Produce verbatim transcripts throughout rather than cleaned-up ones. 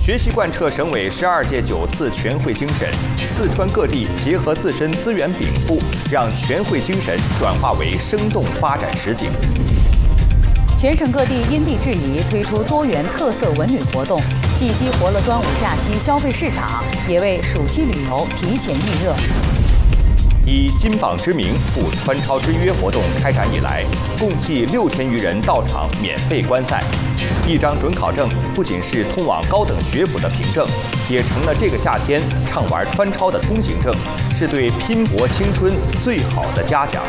学习贯彻省委十二届九次全会精神，四川各地结合自身资源禀赋，让全会精神转化为生动发展实景。 全省各地因地制宜推出多元特色文旅活动，既激活了端午假期消费市场，也为暑期旅游提前预热。 以金榜之名赴川超之约活动开展以来，共计六千余人到场免费观赛。一张准考证不仅是通往高等学府的凭证，也成了这个夏天畅玩川超的通行证，是对拼搏青春最好的嘉奖。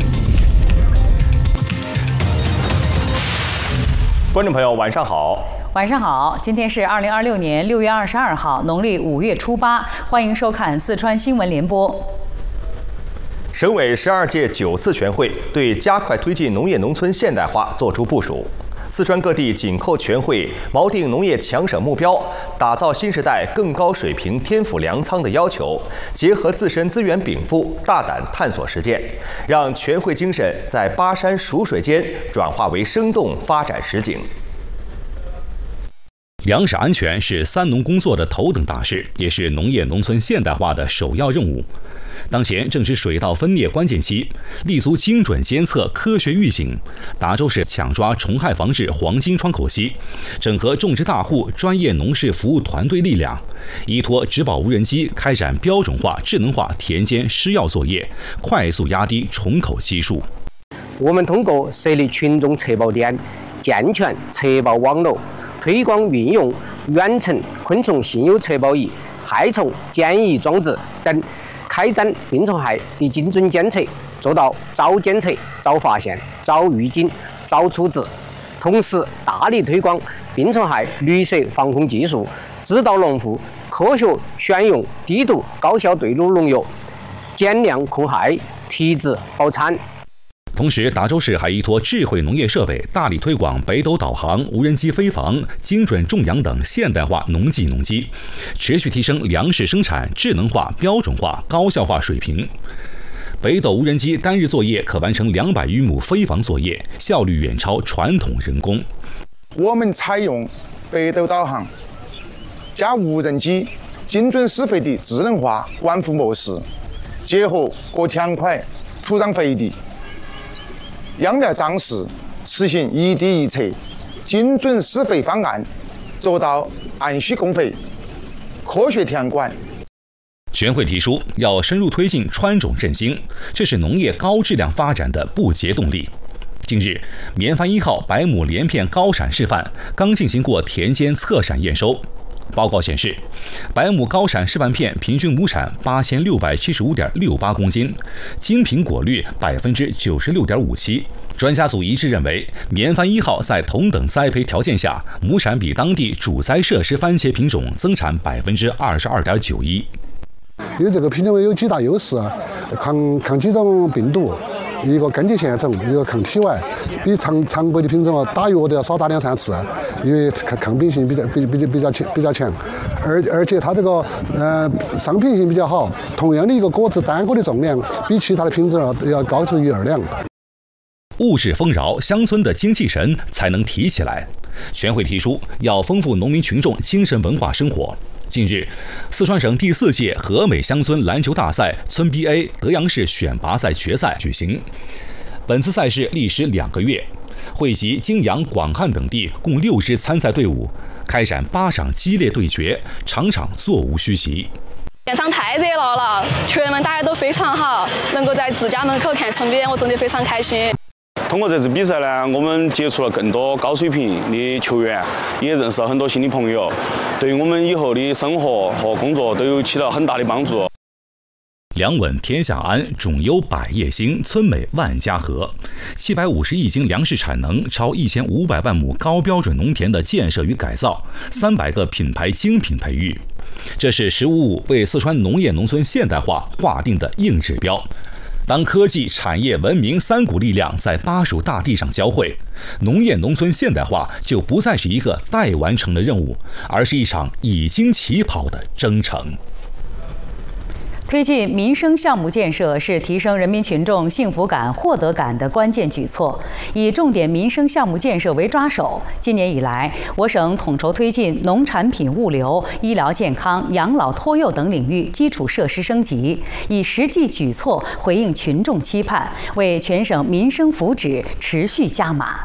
观众朋友，晚上好。 晚上好，今天是二零二六年六月二十二号，农历五月初八，欢迎收看四川新闻联播。 省委十二届九次全会对加快推进农业农村现代化作出部署。四川各地紧扣全会锚定农业强省目标，打造新时代更高水平天府粮仓的要求，结合自身资源禀赋，大胆探索实践，让全会精神在巴山蜀水间转化为生动发展实景。 粮食安全是三农工作的头等大事，也是农业农村现代化的首要任务。当前正是水稻分裂关键期，立足精准监测、科学预警，达州市抢抓虫害防治黄金窗口期，整合种植大户、专业农事服务团队力量，依托植保无人机开展标准化、智能化田间施药作业，快速压低虫口基数。 我们通过设立群众测报点、健全测报网络，推广运用远程昆虫信诱测报仪、害虫检疫装置等，开展病虫害的精准监测，做到早监测、早发现、早预警、早处置。同时，大力推广病虫害绿色防控技术，指导农户科学选用低度高效对路农药，减量控害，提质保产。 同时，达州市还依托智慧农业设备，大力推广北斗导航、无人机飞防、精准种养等现代化农技农机，持续提升粮食生产智能化、标准化、高效化水平。北斗无人机单日作业可完成两百余亩飞防作业，效率远超传统人工。 我们采用北斗导航加无人机精准施肥的智能化管护模式，结合各强块、土壤肥力、秧苗长势，实行一地一测精准施肥方案，做到按需供肥、科学田管。 全会提出要深入推进川种振兴，这是农业高质量发展的不竭动力。近日，棉帆一号百亩连片高产示范刚进行过田间测产验收。报告显示，百亩高产示范片平均亩产八千六百七十五点六八公斤，精品果率百分之九十六点五七。专家组一致认为，棉帆一号在同等栽培条件下，亩产比当地主栽设施番茄品种增产百分之二十二点九一。 因为这个品种有几大优势，抗抗几种病毒。一个根结线虫，一个抗体外，比常常规的品种打药都要少打两三次，因为抗抗病性比较比比比较强比较强，而而且它这个呃商品性比较好，同样的一个果子单个的重量比其他的品种要要高出一二两。 物质丰饶，乡村的精气神才能提起来。全会提出要丰富农民群众精神文化生活。近日，四川省第四届和美乡村篮球大赛村 B A 德阳市选拔赛决赛举行。本次赛事历时两个月，汇集泾阳、广汉等地共六支参赛队伍，开展八场激烈对决，场场座无虚席。 现场太热闹了，球员们打得都非常好，能够在自家门口看村 B A， 我真的非常开心。 通过这次比赛呢，我们接触了更多高水平的球员，也认识了很多新的朋友，对于我们以后的生活和工作都有起到很大的帮助。 粮稳天下安，种优百业兴，村美万家和。七百五十亿斤粮食产能，超一千五百万亩高标准农田的建设与改造，三百个品牌精品培育，这是“十五五”为四川农业农村现代化划定的硬指标。当科技、产业、文明三股力量在巴蜀大地上交汇，农业农村现代化就不再是一个待完成的任务，而是一场已经起跑的征程。 推进民生项目建设是提升人民群众幸福感、获得感的关键举措。以重点民生项目建设为抓手，今年以来，我省统筹推进农产品物流、医疗健康、养老托幼等领域基础设施升级，以实际举措回应群众期盼，为全省民生福祉持续加码。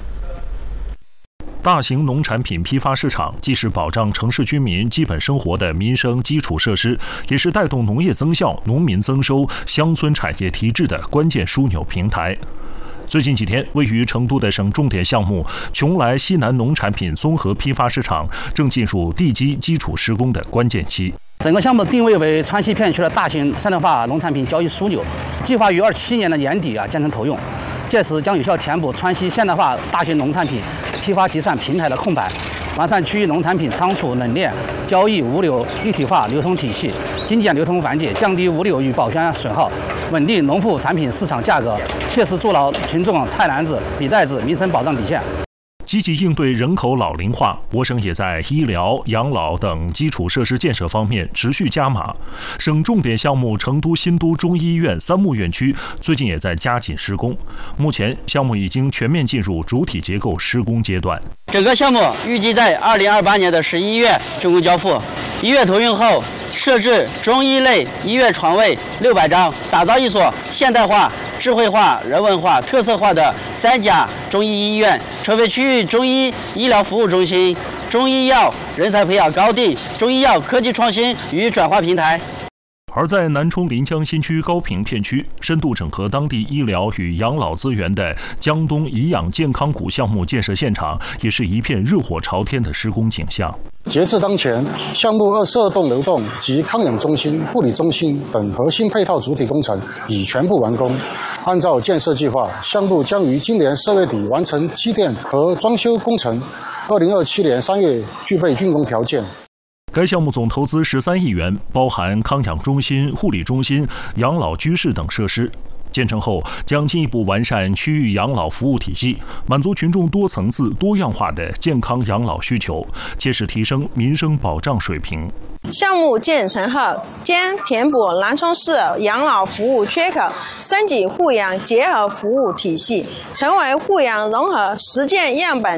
大型农产品批发市场既是保障城市居民基本生活的民生基础设施，也是带动农业增效、农民增收、乡村产业提质的关键枢纽平台。最近几天，位于成都的省重点项目邛崃西南农产品综合批发市场正进入地基基础施工的关键期。 整个项目定位为川西片区的大型现代化农产品交易枢纽，计划于二七年的年底啊建成投用，届时将有效填补川西现代化大型农产品批发集散平台的空白，完善区域农产品仓储、冷链、交易、物流一体化流通体系，精简流通环节，降低物流与保鲜损耗，稳定农副产品市场价格，切实筑牢群众菜篮子、笔袋子民生保障底线。 积极应对人口老龄化，我省也在医疗、养老等基础设施建设方面持续加码。省重点项目成都新都中医院三木院区最近也在加紧施工，目前项目已经全面进入主体结构施工阶段。 整个项目预计在二零二八年的十一月竣工交付。一月投用后，设置中医类医院床位六百张，打造一所现代化、智慧化、人文化、特色化的三甲中医医院，成为区域中医医疗服务中心、中医药人才培养高地、中医药科技创新与转化平台。 而在南充临江新区高坪片区，深度整合当地医疗与养老资源的江东颐养健康谷项目建设现场，也是一片热火朝天的施工景象。 截至当前，项目二十二栋楼栋及康养中心、护理中心等核心配套主体工程已全部完工。按照建设计划，项目将于今年十月底完成机电和装修工程，二零二七年三月具备竣工条件。 该项目总投资十三亿元，包含康养中心、护理中心、养老居室等设施。建成后，将进一步完善区域养老服务体系，满足群众多层次、多样化的健康养老需求，切实提升民生保障水平。 项目建成后，将填补南充市养老服务缺口，升级护养结合服务体系，成为护养融合实践样本。